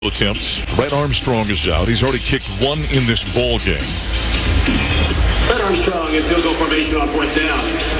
Attempts. Brett Armstrong is out. He's already kicked one in this ball game. Brett Armstrong in field goal formation on fourth down.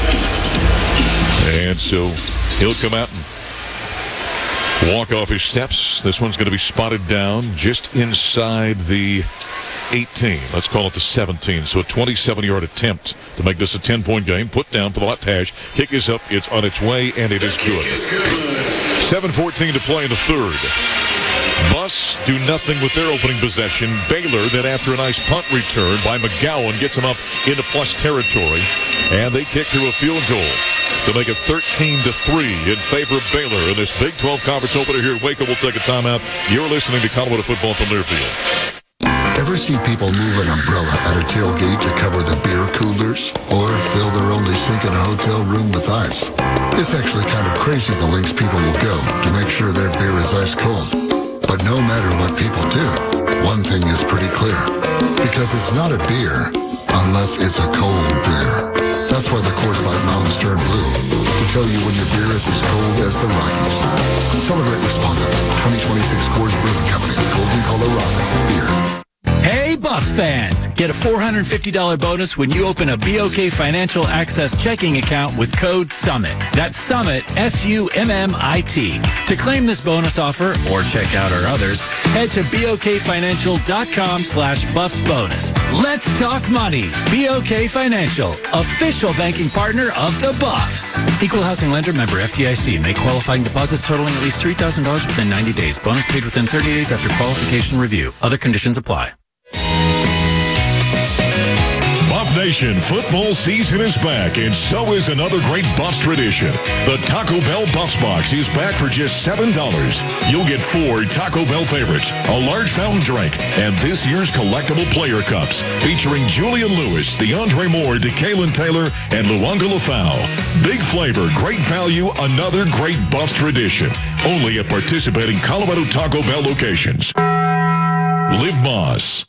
And so he'll come out and walk off his steps. This one's going to be spotted down just inside the 18. Let's call it the 17. So a 27-yard attempt to make this a 10-point game. Put down for the left hash. Kick is up. It's on its way, and it is good. 7:14 to play in the third. Buffs do nothing with their opening possession. Baylor, then after a nice punt return by McGowan, gets them up into plus territory. And they kick to a field goal to make it 13-3 in favor of Baylor in this Big 12 conference opener here at Waco. We'll take a timeout. You're listening to Colorado Football from Learfield. Ever see people move an umbrella at a tailgate to cover the beer coolers? Or fill their only sink in a hotel room with ice? It's actually kind of crazy the lengths people will go to make sure their beer is ice cold. But no matter what people do, one thing is pretty clear. Because it's not a beer unless it's a cold beer. That's why the Coors Light Mountain Stern Blue, to tell you when your beer is as cold as the Rockies. Celebrate responsibly. 2026 Coors Brewing Company, Golden, Colorado. Beer. Hey, Buffs fans! Get a $450 bonus when you open a BOK Financial Access checking account with code SUMMIT. That's SUMMIT, SUMMIT. To claim this bonus offer or check out our others, head to BOKFinancial.com/BuffsBonus. Let's talk money. BOK Financial, official banking partner of the Buffs. Equal housing lender, member FDIC. Make qualifying deposits totaling at least $3,000 within 90 days. Bonus paid within 30 days after qualification review. Other conditions apply. Buff Nation football season is back, and so is another great Buffs tradition. The Taco Bell Buffs Box is back for just $7. You'll get 4 Taco Bell favorites, a large fountain drink, and this year's collectible player cups featuring Julian Lewis, DeAndre Moore, DeKalen Taylor, and Luanga Lafau. Big flavor, great value, another great Buffs tradition. Only at participating Colorado Taco Bell locations. Live Moss.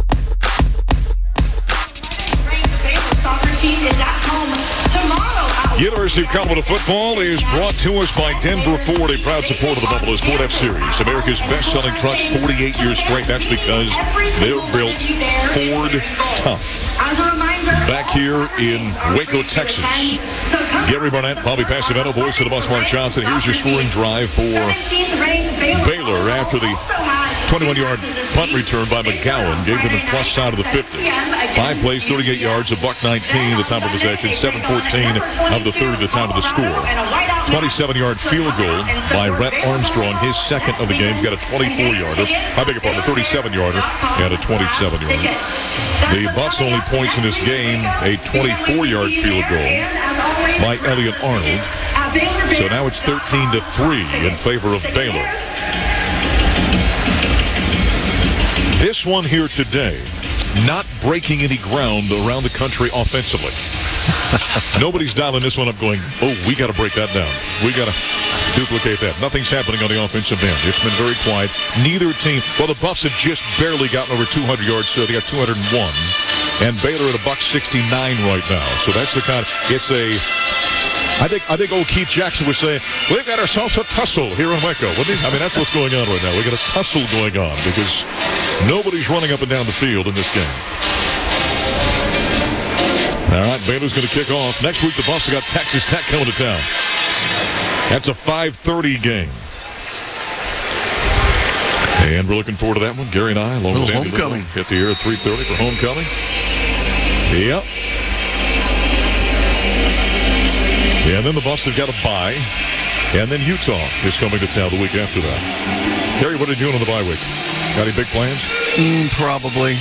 University of Colorado football is brought to us by Denver Ford, a proud supporter of the Buffaloes Ford F-Series. America's best-selling trucks 48 years straight. That's because they're built Ford tough. Back here in Waco, Texas, Gary Barnett, Bobby Passavento, voice of the Buffs, Mark Johnson. Here's your scoring drive for Baylor after the 21-yard punt return by McGowan gave them the plus side of the 50. 5 plays, 38 yards, $119 the time of possession, 7:14 of the third, the time of the score. 27-yard field goal by Brett Armstrong, his second of the game. He's got a 24-yarder. I beg your pardon, a 37-yarder and a 27-yarder. The Buffs' only points in this game, a 24-yard field goal by Elliot Arnold. So now it's 13-3 in favor of Baylor. This one here today, not breaking any ground around the country offensively. Nobody's dialing this one up going, oh, we got to break that down. We got to duplicate that. Nothing's happening on the offensive end. It's been very quiet. Neither team, well, the Buffs have just barely gotten over 200 yards, so they got 201. And Baylor at $169 right now. So that's the kind, it's a, I think old Keith Jackson was saying, we've got ourselves a tussle here in Waco. I mean, that's what's going on right now. We got a tussle going on because nobody's running up and down the field in this game. All right, Baylor's going to kick off. Next week, the Buffs have got Texas Tech coming to town. That's a 5:30 game. And we're looking forward to that one. Gary and I, along with Andy homecoming. Get the air at 3:30 for homecoming. Yep. And then the Buffs have got a bye. And then Utah is coming to town the week after that. Gary, what are you doing on the bye week? Got any big plans? Probably.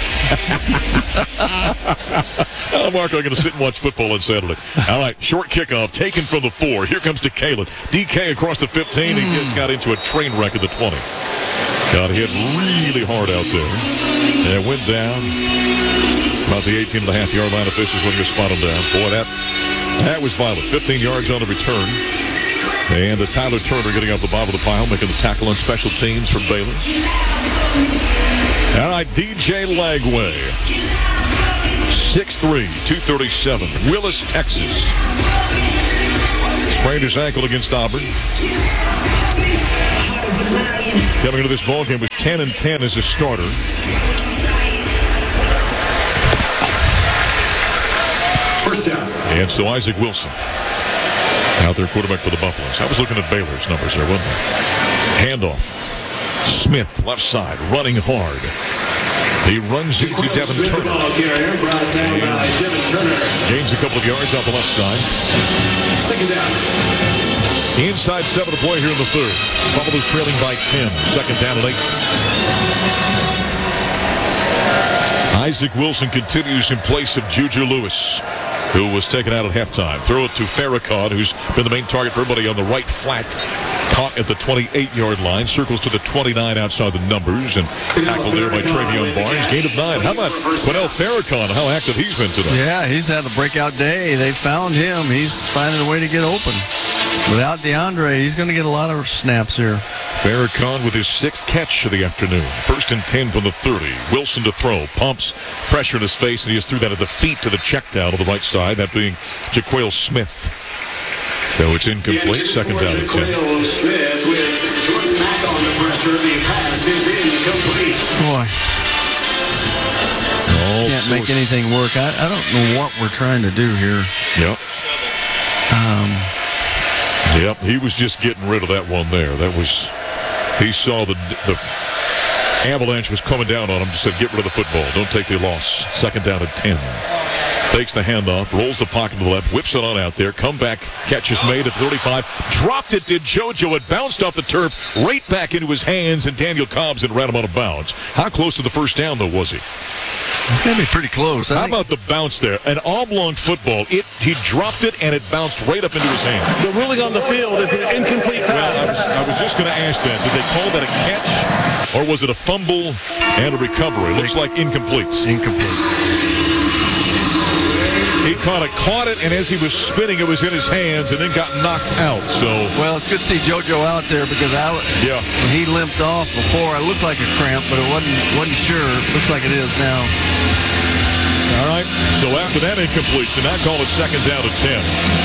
Mark, I'm going to sit and watch football on Saturday. All right, short kickoff taken from the 4. Here comes DeKalen. DK across the 15. He just got into a train wreck at the 20. Got hit really hard out there. And went down about the 18.5-yard line. Officials when you spot him down. Boy, that was violent. 15 yards on the return. And the Tyler Turner getting up the bottom of the pile, making the tackle on special teams for Baylor. All right, DJ Lagway. 6'3", 237. Willis, Texas. Sprained his ankle against Auburn. coming into this ballgame with 10-10 as a starter. First down. And so Isaac Wilson out there, quarterback for the Buffaloes. I was looking at Baylor's numbers there, wasn't I? Handoff. Smith, left side, running hard. He runs into Devin Turner. Ball carrier brought down by Devin Turner. Gains a couple of yards out the left side. Second down. Inside 7 to play here in the third. Buffaloes trailing by 10. Second down and 8. Isaac Wilson continues in place of Juju Lewis, who was taken out at halftime. Throw it to Farrakhan, who's been the main target for everybody on the right flat. Caught at the 28-yard line. Circles to the 29 outside the numbers. And tackled there by Travion Barnes. Gain of 9. How about Quinell Farrakhan? How active he's been today. Yeah, he's had a breakout day. They found him. He's finding a way to get open. Without DeAndre, he's going to get a lot of snaps here. Farrakhan with his 6th catch of the afternoon. 1st and 10 from the 30. Wilson to throw. Pumps pressure in his face, and he just threw that at the feet to the check down on the right side. That being Jaquale Smith. So it's incomplete. Second down and 10. Jaquale Smith with Jordan Mack on the pressure. The pass is incomplete. Boy, can't make anything work. I don't know what we're trying to do here. Yep. Yep, he was just getting rid of that one there. That was, he saw the avalanche was coming down on him. Just said, get rid of the football. Don't take the loss. Second down at 10. Takes the handoff, rolls the pocket to the left, whips it on out there. Comeback catch is made at 35. Dropped it, did JoJo. It bounced off the turf, right back into his hands, and Daniel Cobbs had ran him out of bounds. How close to the first down, though, was he? It's going to be pretty close. How about the bounce there? An oblong football. He dropped it, and it bounced right up into his hand. The ruling on the field is an incomplete pass. Well, I was just going to ask that. Did they call that a catch, or was it a fumble and a recovery? It looks like incomplete. Incomplete. He caught it, and as he was spinning, it was in his hands, and then got knocked out. So, well, it's good to see JoJo out there because when he limped off before, it looked like a cramp, but it wasn't sure. Looks like it is now. All right. So after that incompletion, I call it second down at 10.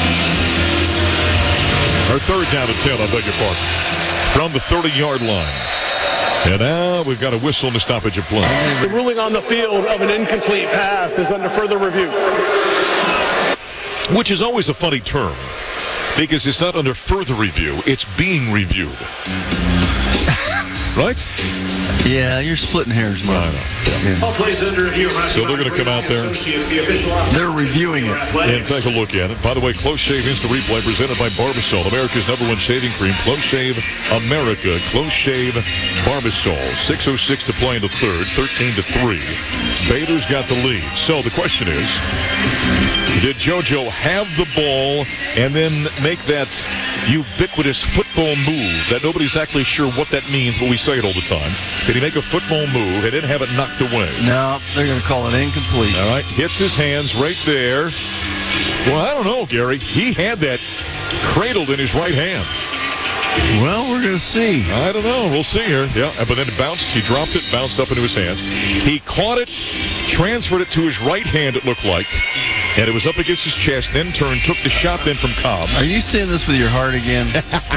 Or third down at 10, I beg your pardon. From the 30-yard line. And now we've got a whistle and a stoppage of play. The ruling on the field of an incomplete pass is under further review. Which is always a funny term, because it's not under further review, it's being reviewed. Right? Yeah, you're splitting hairs, Mark. All plays under review. So they're going to come out there. They're reviewing it. And take a look at it. By the way, Close Shave Instant Replay presented by Barbasol, America's #1 shaving cream. Close Shave America. Close Shave Barbasol. 6:06 to play in the third. 13-3. Bader's got the lead. So the question is, did JoJo have the ball and then make that ubiquitous football move that nobody's actually sure what that means, but we say it all the time? Did he make a football move and then have it knocked away? No, they're going to call it incomplete. All right, hits his hands right there. Well, I don't know, Gary. He had that cradled in his right hand. Well, we're going to see. I don't know. We'll see here. Yeah, but then it bounced. He dropped it, bounced up into his hands. He caught it, transferred it to his right hand, it looked like. And it was up against his chest, then turned, took the shot then from Cobbs. Are you seeing this with your heart again?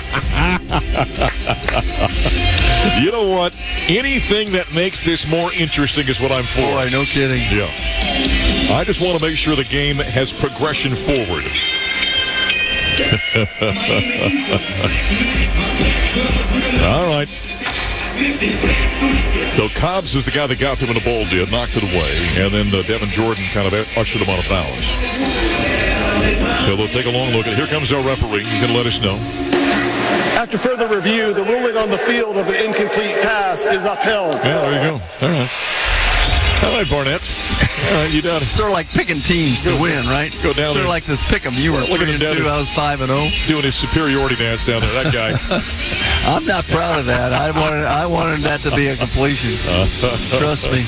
You know what? Anything that makes this more interesting is what I'm for. Boy, no kidding. Yeah. I just want to make sure the game has progression forward. All right. So Cobbs is the guy that got him when the ball did, knocked it away, and then Devin Jordan kind of ushered him out of bounds. So they'll take a long look at it. Here comes our referee. He's going to let us know. After further review, the ruling on the field of an incomplete pass is upheld. Yeah, there you go. All right. All right, Barnett. All right, you done. Sort of like picking teams to win, right? Go down sort there. of like this pick 'em. You were 3-2, I was 5-0. Doing his superiority dance down there, that guy. I'm not proud of that. I wanted that to be a completion. Trust me.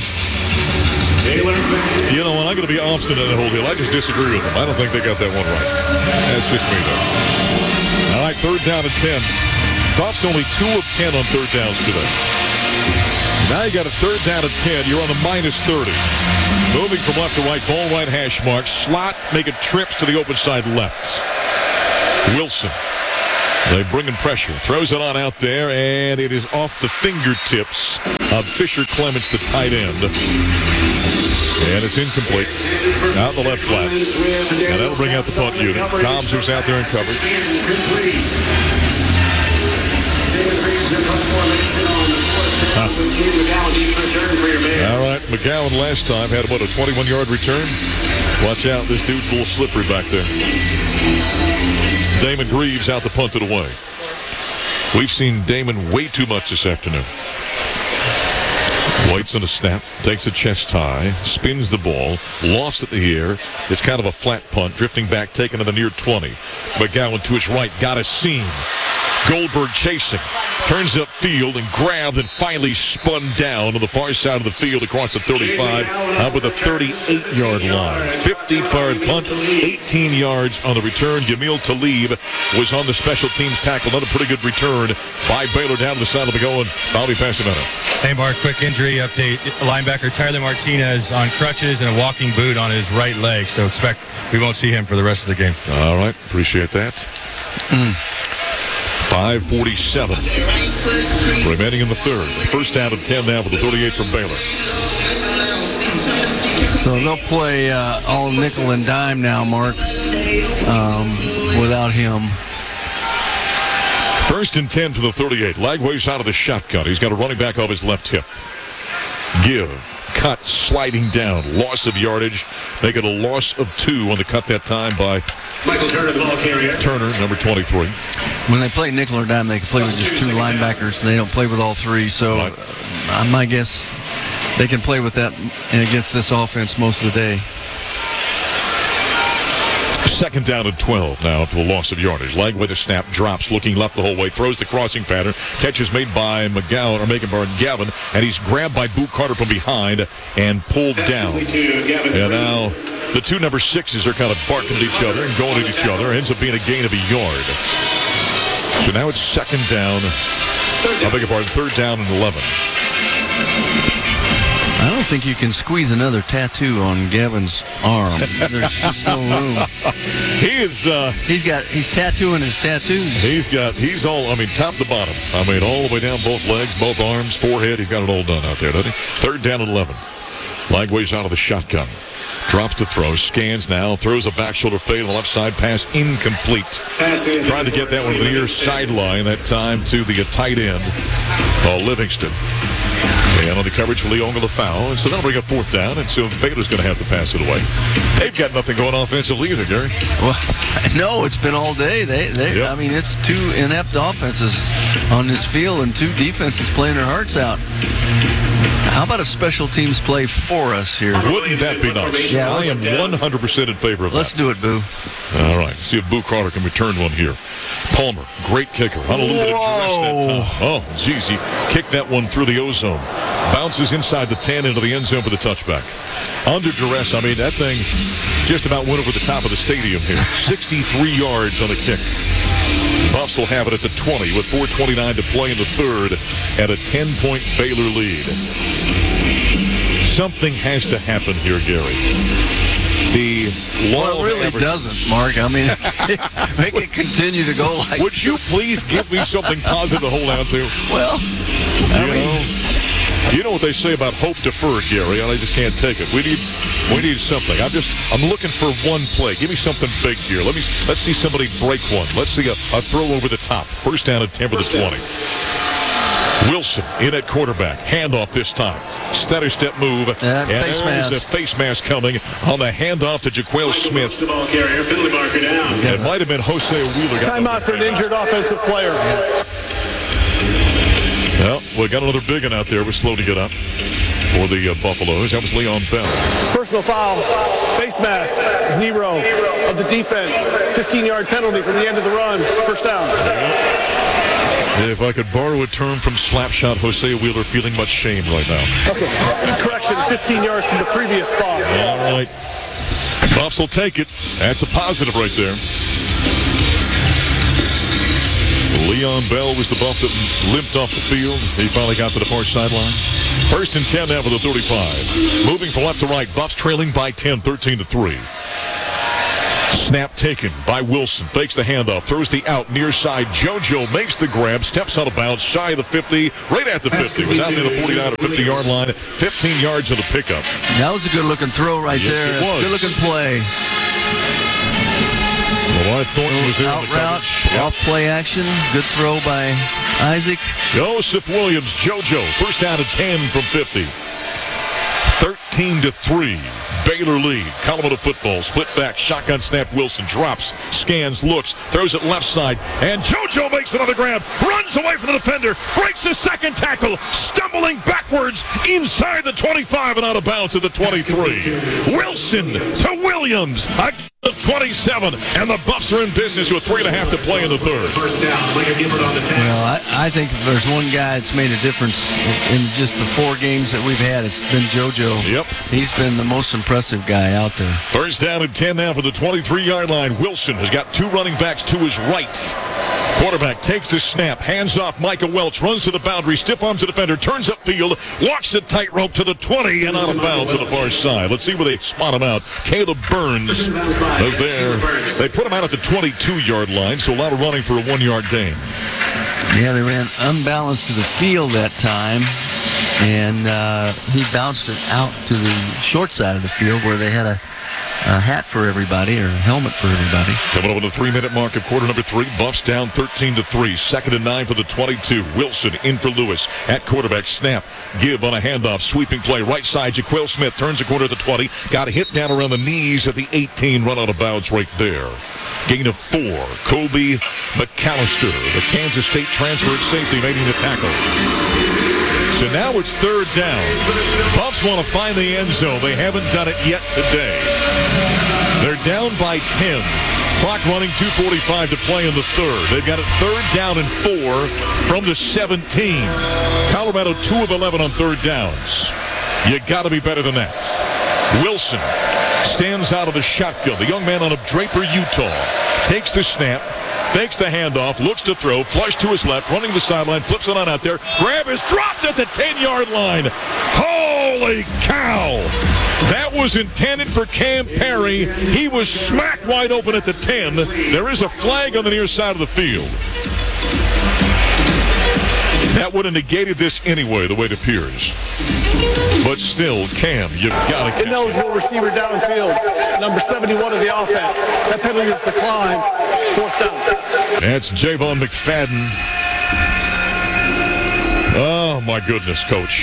You know what? I'm going to be obstinate in the whole deal. I just disagree with them. I don't think they got that one right. That's just me, though. All right, third down and 10. Buffs only 2 of 10 on third downs today. Now you got a third down and 10. You're on the minus 30. Moving from left to right, ball right hash mark. Slot making trips to the open side left. Wilson They bring in pressure. Throws it on out there, and it is off the fingertips of Fisher Clements, the tight end. And it's incomplete. Out the left flat. And that'll bring out the punt unit. Cobbs is out there in coverage. All right, McGowan last time had about a 21-yard return. Watch out, this dude's a little slippery back there. Damon Greaves out to punt it away. We've seen Damon way too much this afternoon. Waits on a snap, takes a chest tie, spins the ball, lost it in the air. It's kind of a flat punt, drifting back, taken to the near 20. McGowan to his right, got a seam. Goldberg chasing, turns upfield and grabbed and finally spun down on the far side of the field across the 35, up with a 38-yard line. 50-yard punt, 18 yards on the return. Yamil Talib was on the special teams tackle. Another pretty good return by Baylor down to the side of the goal. Bobby Passamento. Hey, Mark, quick injury update. Linebacker Tyler Martinez on crutches and a walking boot on his right leg, so expect we won't see him for the rest of the game. All right, appreciate that. 5:47 remaining in the third. First down and 10 now for the 38 from Baylor. So they'll play all nickel and dime now, Mark, without him. First and 10 for the 38. Lagway's out of the shotgun. He's got a running back off his left hip. Give. Cut. Sliding down. Loss of yardage. Make it a loss of 2 on the cut that time by Michael Turner, the ball carrier. Turner, number 23. When they play nickel or dime, they can play with just 2 linebackers, and they don't play with all 3. So Right. my guess they can play with that against this offense most of the day. Second down and 12 now for the loss of yardage. Lagway the snap, drops, looking left the whole way, throws the crossing pattern. Catch is made by McGowan, or Macon Gavin, and he's grabbed by Boo Carter from behind and pulled down. And now the 2 number 6s are kind of barking at each other and going at each other. Ends up being a gain of a yard. So now it's second down. Third down and 11. I don't think you can squeeze another tattoo on Gavin's arm. There's just no room. He's tattooing his tattoos. He's all, top to bottom. All the way down both legs, both arms, forehead. He's got it all done out there, doesn't he? Third down and 11. Lagway's out of the shotgun. Drops to throw, scans now, throws a back shoulder fade on the left side, pass incomplete. Trying to get that one to the near sideline, that time to the tight end, Livingston. And on the coverage for Leon Lafau, and so that'll bring up fourth down, and so Baylor's going to have to pass it away. They've got nothing going offensively either, Gary. Well, no, it's been all day. Yep. It's 2 inept offenses on this field and 2 defenses playing their hearts out. How about a special teams play for us here? Wouldn't that be nice? Yeah, I am 100% in favor of that. Let's do it, Boo. All right, see if Boo Carter can return one here. Palmer, great kicker. On a little bit of duress that time. Oh, geez, he kicked that one through the ozone. Bounces inside the 10 into the end zone for the touchback. Under duress, that thing just about went over the top of the stadium here. 63 yards on the kick. Buffs will have it at the 20 with 4:29 to play in the third at a 10-point Baylor lead. Something has to happen here, Gary. The law it really doesn't, Mark. Make it continue to go like Would you please give me something positive to hold on to? Well, you know what they say about hope deferred, Gary, and I just can't take it. We need something. I'm looking for one play. Give me something big here. Let's see somebody break one. Let's see a throw over the top. First down at 10 for the 20. Wilson in at quarterback. Handoff this time. Stutter step move. And there's a face mask coming on the handoff to Jaquel Smith. The ball carrier, penalty marker down. It might have been Jose Wheeler. Timeout for an injured offensive player. Well, we got another big one out there. We're slow to get up for the Buffaloes. That was Leon Bell. Personal foul, face mask, 0 of the defense. 15-yard penalty from the end of the run. First down. If I could borrow a term from Slapshot, Jose Wheeler feeling much shame right now. Okay. Correction, 15 yards from the previous spot. All right. Buffs will take it. That's a positive right there. Leon Bell was the Buff that limped off the field. He finally got to the far sideline. First and 10 now for the 35. Moving from left to right. Buffs trailing by 10, 13-3. Snap taken by Wilson. Fakes the handoff. Throws the out near side. JoJo makes the grab. Steps out of bounds. Shy of the 50. Right at the 50. Was out near the 49 or 50-yard line. 15 yards of the pickup. That was a good-looking throw right Yes, there. it was. Good-looking play. Well, Thornton was there Out in the route, coverage. Yep. off play action. Good throw by Isaac. Joseph Williams, JoJo, first down and 10 from 50. 13-3. Baylor lead. Colorado football. Split back. Shotgun snap. Wilson drops, scans, looks, throws it left side. And JoJo makes another grab. Runs away from the defender. Breaks the second tackle. Stumbling backwards inside the 25 and out of bounds at the 23. Wilson to Williams. The 27, and the Buffs are in business with 3.5 to play in the third. First down, Lincoln Gifford on the 10. Well, I think if there's one guy that's made a difference in just the 4 games that we've had, it's been JoJo. Yep. He's been the most impressive guy out there. First down and 10 now for the 23-yard line. Wilson has got 2 running backs to his right. Quarterback takes the snap, hands off Micah Welch, runs to the boundary, stiff arms the defender, turns upfield, walks the tightrope to the 20 and out of bounds to the far side. Let's see where they spot him out. Caleb Burns is there. They put him out at the 22-yard line, so a lot of running for a 1-yard gain. Yeah, they ran unbalanced to the field that time, and he bounced it out to the short side of the field where they had a hat for everybody, or a helmet for everybody. Coming up on the 3-minute mark of quarter number 3. Buffs down 13-3. Second and 9 for the 22. Wilson in for Lewis at quarterback. Snap. Give on a handoff. Sweeping play. Right side. Jaquil Smith turns the corner at the 20. Got a hit down around the knees at the 18. Run out of bounds right there. Gain of 4. Kobe McAllister, the Kansas State transfer at safety, making the tackle. So now it's third down. Buffs want to find the end zone. They haven't done it yet today. They're down by 10. Clock running, 2:45 to play in the third. They've got it third down and 4 from the 17. Colorado 2 of 11 on third downs. You got to be better than that. Wilson stands out of the shotgun. The young man out of Draper, Utah, takes the snap. Fakes the handoff, looks to throw, flush to his left, running the sideline, flips it on out there. Grab is dropped at the 10-yard line. Holy cow! That was intended for Cam Perry. He was smacked wide open at the 10. There is a flag on the near side of the field. That would have negated this anyway, the way it appears. But still, Cam, you've got to catch. Ineligible receiver downfield. Number 71 of the offense. That penalty is declined. 4th down. That's Javon McFadden. Oh, my goodness, Coach.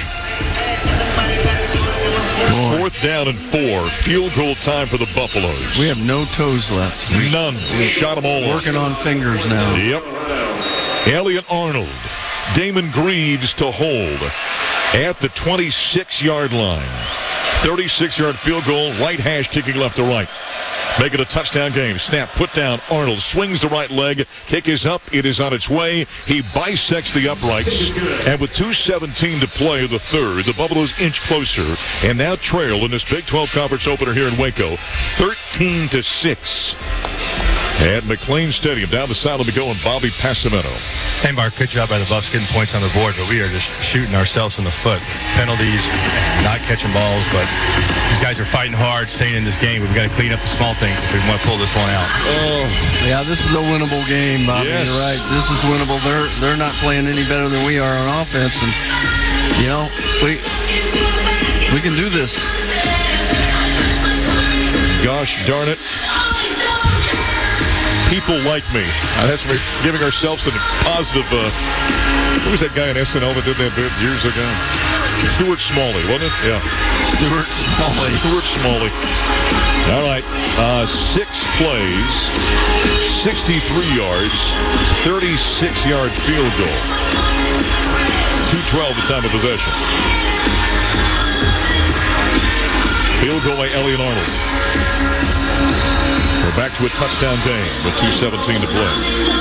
4th down and 4. Field goal time for the Buffaloes. We have no toes left. None. Shot them all. Working on fingers now. Yep. Elliot Arnold. Damon Greaves to hold at the 26-yard line. 36-yard field goal. Right hash kicking left to right. Make it a touchdown game. Snap, put down. Arnold swings the right leg. Kick is up. It is on its way. He bisects the uprights. And with 2:17 to play in the third, the Buffaloes inch closer and now trail in this Big 12 Conference opener here in Waco, 13-6. At McLean Stadium, down the sideline we go, and Bobby Passamento. Hey, Mark, good job by the Buffs getting points on the board, but we are just shooting ourselves in the foot. Penalties, not catching balls, but these guys are fighting hard, staying in this game. We've got to clean up the small things if we want to pull this one out. Oh, Yeah, this is a winnable game, Bobby. Yes. You're right. This is winnable. They're not playing any better than we are on offense, and you know we can do this. gosh darn it. People like me. That's we're giving ourselves some positive. Who was that guy in SNL that did that bit years ago? Stuart Smalley, wasn't it? Yeah. Stuart Smalley. All right. 6 plays, 63 yards, 36-yard field goal. 2:12 the time of possession. Field goal by Elliot Arnold. We're back to a touchdown game with 2:17 to play.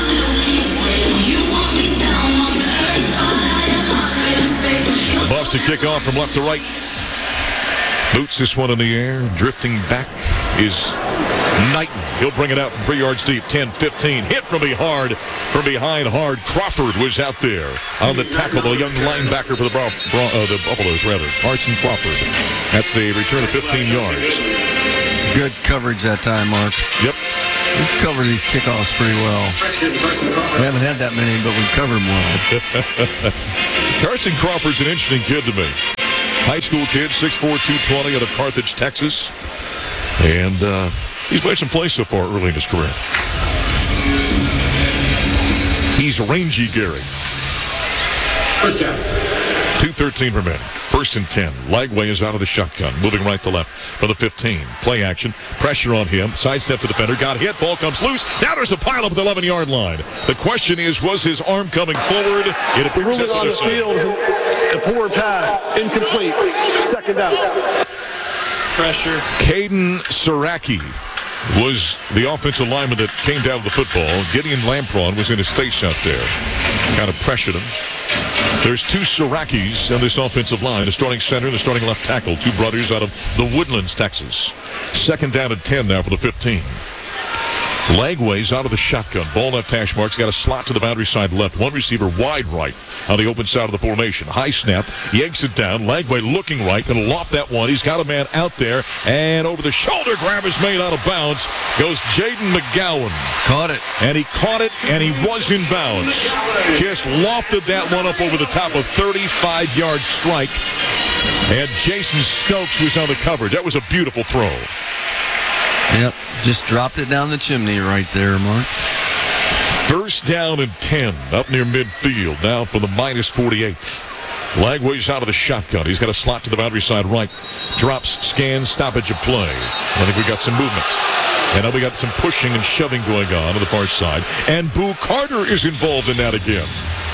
Buffs to kick off from left to right. Boots this one in the air. Drifting back is Knighton, he'll bring it out from 3 yards deep. 10, 15, hit from behind hard. Crawford was out there on the tackle, the young linebacker for the Buffaloes, rather. Carson Crawford. That's the return of 15 yards. Good coverage that time, Mark. Yep. We've covered these kickoffs pretty well. We haven't had that many, but we've covered them well. Carson Crawford's an interesting kid to me. High school kid, 6'4", 220 out of Carthage, Texas. And he's made some plays so far early in his career. He's rangy, Gary. First down. 2:13 remaining. First and 10. Lagway is out of the shotgun, moving right to left for the 15. Play action. Pressure on him. Sidestep to defender. Got hit. Ball comes loose. Now there's a pileup at the 11-yard line. The question is, was his arm coming forward? It The ruling on the field is a forward pass, incomplete. Second down. Pressure. Caden Saraki was the offensive lineman that came down with the football. Gideon Lampron was in his face out there. Kind of pressured him. There's two Sarakis on this offensive line, the starting center and the starting left tackle, two brothers out of the Woodlands, Texas. Second down and 10 now for the 15. Lagway's out of the shotgun. Ball left hash marks. Got a slot to the boundary side left. One receiver wide right on the open side of the formation. High snap. Yanks it down. Lagway looking right. Going to loft that one. He's got a man out there. And over the shoulder grab is made out of bounds. Goes Jaden McGowan. Caught it. And he caught it, and he was in bounds. Just lofted that one up over the top of 35-yard strike. And Jason Stokes was on the coverage. That was a beautiful throw. Yep, just dropped it down the chimney right there, Mark. First down and 10 up near midfield. Now for the minus 48. Lagway's out of the shotgun. He's got a slot to the boundary side right. Drops, scans, stoppage of play. I think we got some movement. And now we got some pushing and shoving going on the far side. And Boo Carter is involved in that again.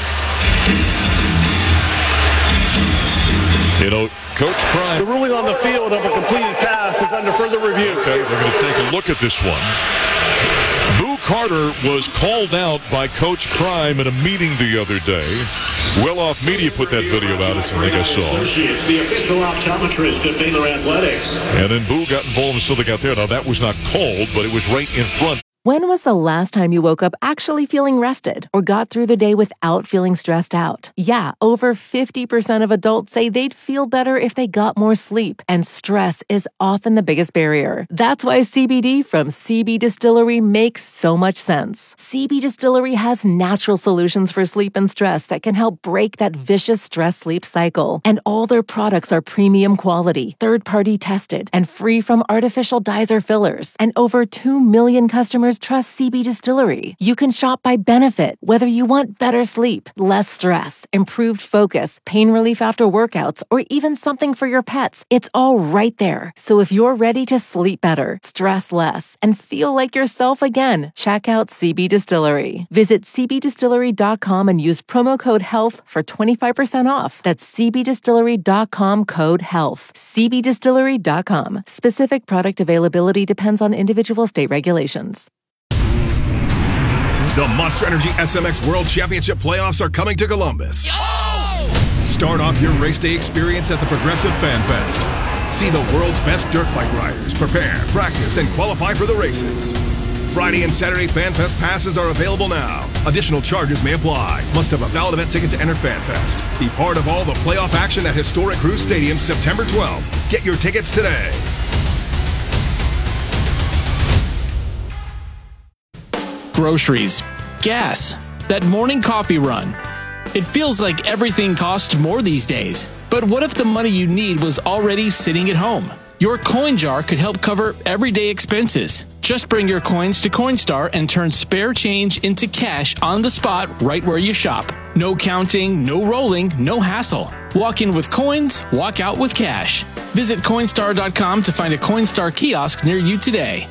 You know, Coach Prime. The ruling on the field of a completed pass is under further review. Okay, we're going to take a look at this one. Boo Carter was called out by Coach Prime in a meeting the other day. Well Off Media put that video out, I think I saw. It's the official optometrist at Baylor Athletics. And then Boo got involved and still they got there. Now, that was not called, but it was right in front. When was the last time you woke up actually feeling rested or got through the day without feeling stressed out? Yeah, over 50% of adults say they'd feel better if they got more sleep, and stress is often the biggest barrier. That's why CBD from CB Distillery makes so much sense. CB Distillery has natural solutions for sleep and stress that can help break that vicious stress-sleep cycle. And all their products are premium quality, third-party tested, and free from artificial dyes or fillers. And over 2 million customers trust CB Distillery. You can shop by benefit, whether you want better sleep, less stress, improved focus, pain relief after workouts, or even something for your pets. It's all right there. So if you're ready to sleep better, stress less, and feel like yourself again, check out CB Distillery. Visit cbdistillery.com and use promo code HEALTH for 25% off. That's cbdistillery.com code HEALTH. cbdistillery.com. Specific product availability depends on individual state regulations. The Monster Energy SMX World Championship playoffs are coming to Columbus. Start off your race day experience at the Progressive Fan Fest. See the world's best dirt bike riders prepare, practice, and qualify for the races. Friday and Saturday Fan Fest passes are available now. Additional charges may apply. Must have a valid event ticket to enter Fan Fest. Be part of all the playoff action at historic Cruise Stadium September 12th. Get your tickets today. Groceries, gas, that morning coffee run. It feels like everything costs more these days. But what if the money you need was already sitting at home? Your coin jar could help cover everyday expenses. Just bring your coins to Coinstar and turn spare change into cash on the spot right where you shop. No counting, no rolling, no hassle. Walk in with coins, walk out with cash. Visit Coinstar.com to find a Coinstar kiosk near you today.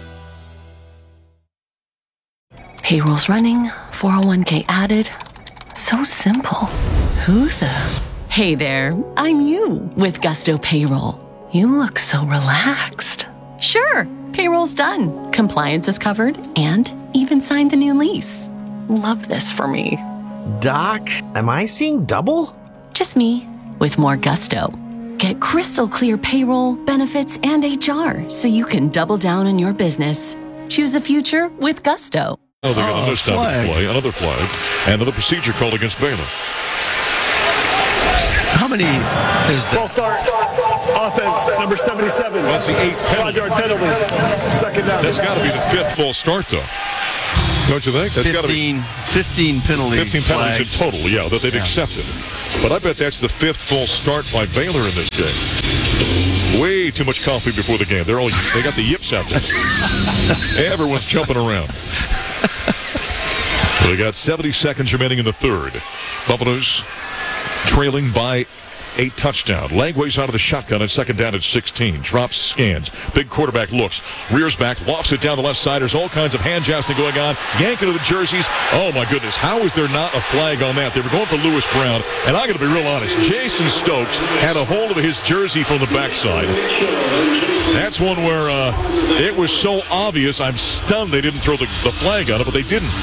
Payroll's running, 401k added. So simple. Who the? Hey there, I'm you with Gusto Payroll. You look so relaxed. Sure, payroll's done. Compliance is covered and even signed the new lease. Love this for me. Doc, am I seeing double? Just me with more gusto. Get crystal clear payroll, benefits, and HR so you can double down on your business. Choose a future with Gusto. Oh, they're going to miss time to play. Another flag. And another procedure called against Baylor. How many is that? False start. Offense, number 77. That's the 8th penalty. 5-yard penalty. Second down. That's got to be the 5th false start, though. Don't you think? That's 15 penalties. 15 penalties in total, yeah, that they've accepted. But I bet that's the 5th false start by Baylor in this game. Way too much coffee before the game. They got the yips out there. Everyone's jumping around. They got 70 seconds remaining in the third. Buffaloes trailing by 8 touchdowns. Langway's out of the shotgun and second down at 16. Drops, scans. Big quarterback looks. Rears back, lofts it down the left side. There's all kinds of hand jousting going on. Yanking of the jerseys. Oh, my goodness. How is there not a flag on that? They were going for Lewis Brown. And I'm going to be real honest. Jason Stokes had a hold of his jersey from the backside. That's one where it was so obvious. I'm stunned they didn't throw the flag on it, but they didn't.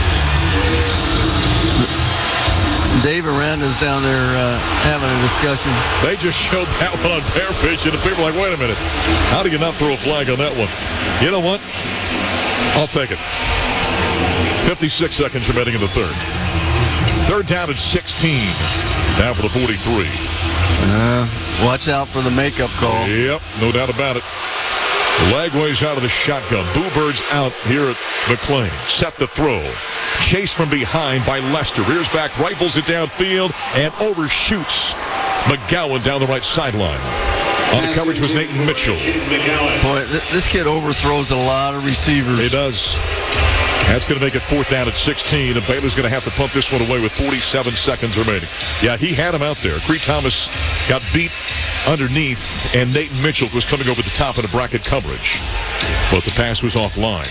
Dave Aranda's down there having a discussion. They just showed that one on Bear Vision, and people are like, wait a minute. How do you not throw a flag on that one? You know what? I'll take it. 56 seconds remaining in the third. Third down at 16. Now for the 43. Watch out for the makeup call. Yep, no doubt about it. Lagway's out of the shotgun. Boo Bird's out here at McLean. Set the throw. Chased from behind by Lester. Rears back, rifles it downfield, and overshoots McGowan down the right sideline. On the coverage was Nathan Mitchell. Boy, this kid overthrows a lot of receivers. He does. That's going to make it fourth down at 16, and Baylor's going to have to punt this one away with 47 seconds remaining. Yeah, he had him out there. Cree Thomas got beat underneath, and Nathan Mitchell was coming over the top of the bracket coverage. But the pass was offline.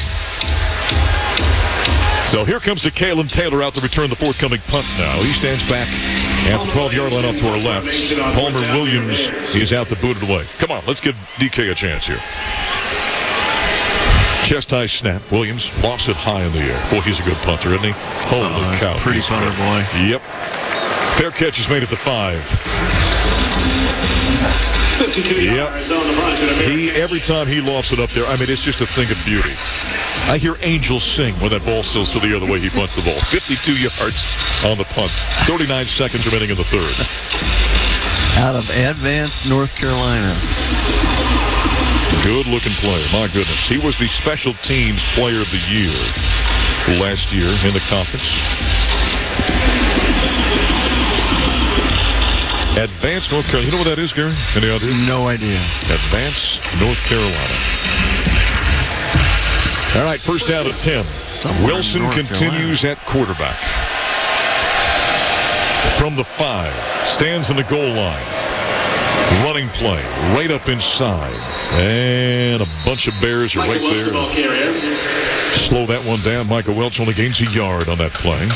So here comes Kalen Taylor out to return the forthcoming punt now. He stands back at the 12-yard line up to our left. Palmer Williams is out to boot it away. Come on, let's give DK a chance here. Chest high snap. Williams lofts it high in the air. Boy, he's a good punter, isn't he? Holy cow. Pretty punter, boy. Yep. Fair catch is made at the 5. 52 yards on the Bronx. Every time he lofts it up there, I mean, it's just a thing of beauty. I hear angels sing when that ball sails to the other way he punts the ball. 52 yards on the punt. 39 seconds remaining in the third. Out of Advance, North Carolina. Good-looking player. My goodness. He was the special teams player of the year last year in the conference. Advance, North Carolina. You know what that is, Gary? Any idea? No idea. Advance, North Carolina. All right, first down at 10. Wilson continues at quarterback. From the 5. Stands in the goal line. Running play. Right up inside. And a bunch of Bears are right there. Slow that one down. Michael Welch only gains a yard on that play.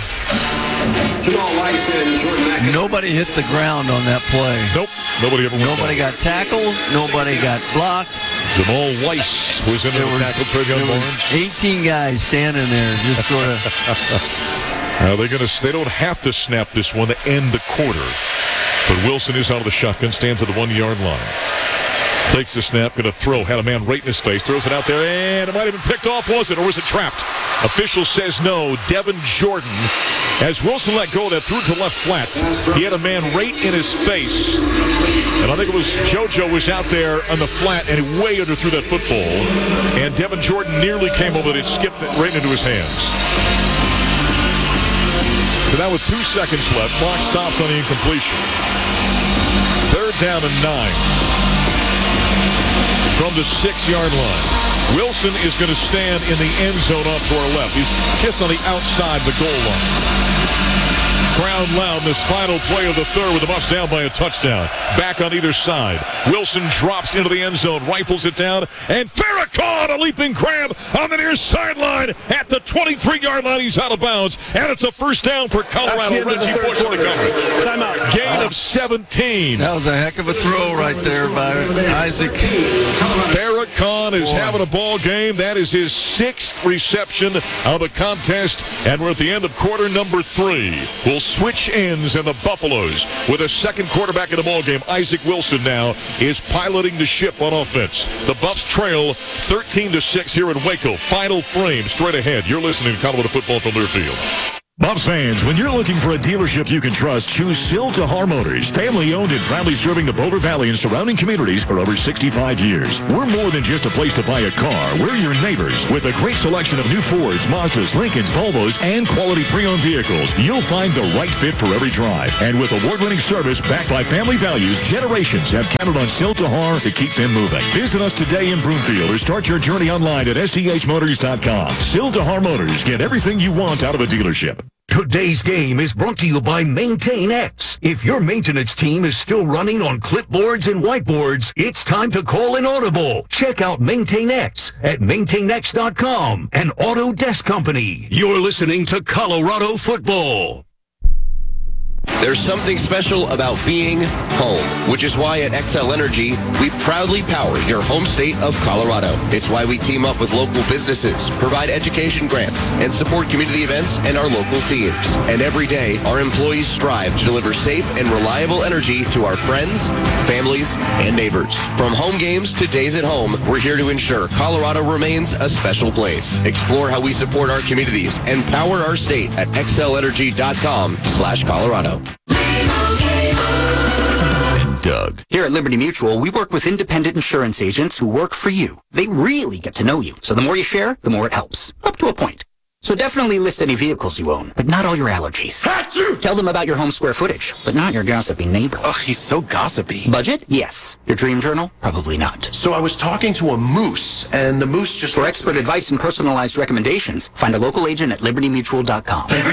Nobody hit the ground on that play. Nope. Nobody ever went Nobody got tackled. Nobody got blocked. Jamal Weiss was in the tackle. Trevion Barnes. 18 guys standing there, just sort of. They don't have to snap this one to end the quarter. But Wilson is out of the shotgun, stands at the 1-yard line. Takes the snap, going to throw. Had a man right in his face. Throws it out there, and it might have been picked off, was it? Or was it trapped? Official says no. Devin Jordan. As Wilson let go, that threw to left flat. He had a man right in his face. And I think it was JoJo was out there on the flat and he way underthrew that football. And Devin Jordan nearly came over it. It skipped it right into his hands. So now with 2 seconds left, clock stops on the incompletion. Third down and 9. From the 6-yard line. Wilson is going to stand in the end zone off to our left. He's just on the outside of the goal line. Crowd loud in this final play of the third with the Buffs down by a touchdown. Back on either side. Wilson drops into the end zone, rifles it down, and Farrakhan, a leaping crab on the near sideline at the 23-yard line. He's out of bounds, and it's a first down for Colorado. Reggie Bush on the coverage. Timeout. Gain of 17. That was a heck of a throw right there by Isaac. Farrakhan Brown is having a ball game. That is his 6th reception of the contest, and we're at the end of quarter number 3. We'll switch ends in the Buffaloes with a second quarterback in the ball game. Isaac Wilson now is piloting the ship on offense. The Buffs trail 13-6 here in Waco. Final frame straight ahead. You're listening to Colorado Football from Learfield. Buffs fans, when you're looking for a dealership you can trust, choose Sil Tahar Motors. Family owned and proudly serving the Boulder Valley and surrounding communities for over 65 years. We're more than just a place to buy a car. We're your neighbors. With a great selection of new Fords, Mazdas, Lincolns, Volvos, and quality pre-owned vehicles, you'll find the right fit for every drive. And with award-winning service backed by family values, generations have counted on Sil Tahar to keep them moving. Visit us today in Broomfield or start your journey online at sthmotors.com. Sil Tahar Motors. Get everything you want out of a dealership. Today's game is brought to you by MaintainX. If your maintenance team is still running on clipboards and whiteboards, it's time to call an audible. Check out MaintainX at maintainx.com, an Autodesk company. You're listening to Colorado Football. There's something special about being home, which is why at Xcel Energy, we proudly power your home state of Colorado. It's why we team up with local businesses, provide education grants, and support community events and our local teams. And every day, our employees strive to deliver safe and reliable energy to our friends, families, and neighbors. From home games to days at home, we're here to ensure Colorado remains a special place. Explore how we support our communities and power our state at xcelenergy.com/Colorado. Doug. Here at Liberty Mutual, we work with independent insurance agents who work for you. They really get to know you. So the more you share, the more it helps. Up to a point. So definitely list any vehicles you own, but not all your allergies. Tell them about your home square footage, but not your gossipy neighbor. Ugh, he's so gossipy. Budget? Yes. Your dream journal? Probably not. So I was talking to a moose, and the moose just... For expert advice and personalized recommendations, find a local agent at libertymutual.com.